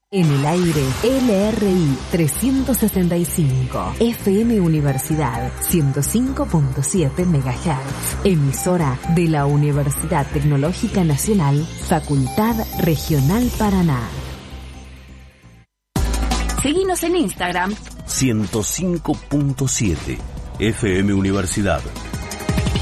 En el aire, LRI 365, FM Universidad 105.7 MHz, emisora de la Universidad Tecnológica Nacional, Facultad Regional Paraná. Seguinos en Instagram 105.7 FM Universidad.